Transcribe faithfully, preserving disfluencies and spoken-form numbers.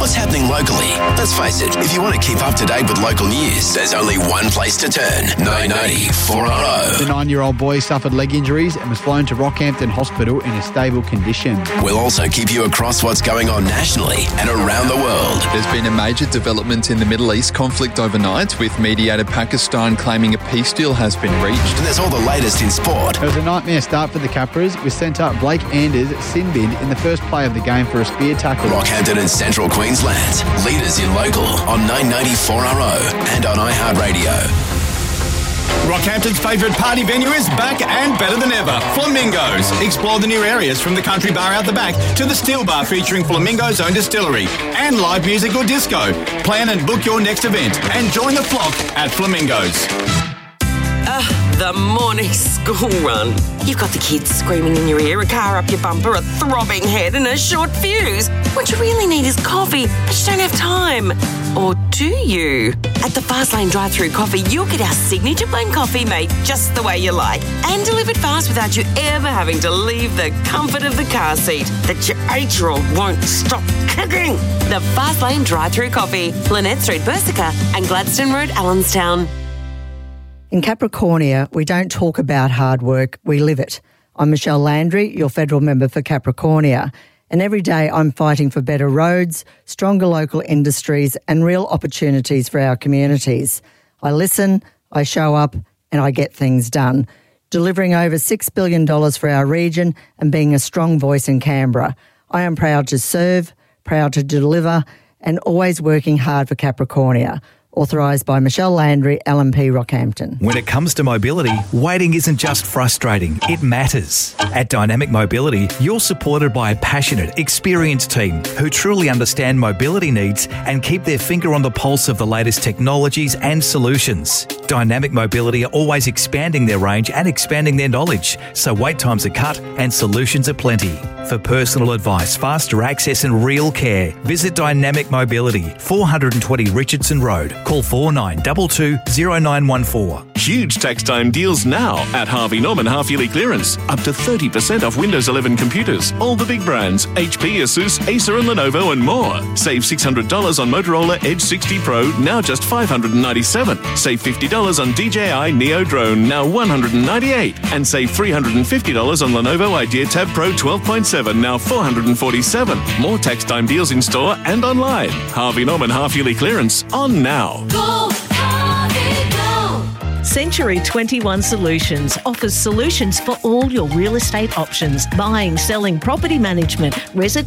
What's happening locally? Let's face it, if you want to keep up to date with local news, there's only one place to turn. nine ninety four R O. The nine-year-old boy suffered leg injuries and was flown to Rockhampton Hospital in a stable condition. We'll also keep you across what's going on nationally and around the world. There's been a major development in the Middle East conflict overnight, with mediator Pakistan claiming a peace deal has been reached. And there's all the latest in sport. It was a nightmare start for the Capras, with centre Blake Anders sin binned in the first play of the game for a spear tackle. Rockhampton and Central Queensland, leaders in local on nine ninety four R O and on iHeartRadio. Rockhampton's favourite party venue is back and better than ever. Flamingos. Explore the new areas from the country bar out the back to the steel bar featuring Flamingo's own distillery and live music or disco. Plan and book your next event and join the flock at Flamingos. Ugh, the morning school run. You've got the kids screaming in your ear, a car up your bumper, a throbbing head and a short fuse. What you really need is coffee, but you don't have time. Or do you? At the Fastlane drive-thru coffee, you'll get our signature blend coffee made just the way you like and delivered fast without you ever having to leave the comfort of the car seat that your eight-year-old won't stop kicking. The Fastlane drive-thru coffee, Lynette Street, Bersica and Gladstone Road, Allenstown. In Capricornia, we don't talk about hard work, we live it. I'm Michelle Landry, your federal member for Capricornia, and every day I'm fighting for better roads, stronger local industries and real opportunities for our communities. I listen, I show up and I get things done, delivering over six billion dollars for our region and being a strong voice in Canberra. I am proud to serve, proud to deliver and always working hard for Capricornia. Authorised by Michelle Landry, L M P Rockhampton. When it comes to mobility, waiting isn't just frustrating, it matters. At Dynamic Mobility, you're supported by a passionate, experienced team who truly understand mobility needs and keep their finger on the pulse of the latest technologies and solutions. Dynamic Mobility are always expanding their range and expanding their knowledge, so wait times are cut and solutions are plenty. For personal advice, faster access and real care, visit Dynamic Mobility, four twenty Richardson Road. Call four nine two two zero nine one four. Huge tax time deals now at Harvey Norman half-yearly clearance. Up to thirty percent off Windows eleven computers. All the big brands, H P, Asus, Acer and Lenovo and more. Save six hundred dollars on Motorola Edge sixty Pro, now just five hundred ninety-seven dollars. Save fifty dollars on D J I Neo Drone, now one hundred ninety-eight dollars. And save three hundred fifty dollars on Lenovo Idea Tab Pro twelve point seven, now four hundred forty-seven dollars. More tax time deals in store and online. Harvey Norman half-yearly clearance on now. Go, Harvey, go! Century twenty-one Solutions offers solutions for all your real estate options: buying, selling, property management, residential